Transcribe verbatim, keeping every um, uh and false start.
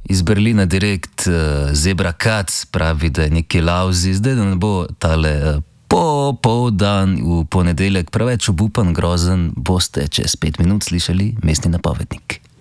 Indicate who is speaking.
Speaker 1: Iz Berlina direkt, uh, Zebra Katz pravi, da je neki lauzi, zdaj da ne bo tale uh, popoldan v ponedeljek preveč obupan, grozen, boste čez pet minut slišali mestni napovednik.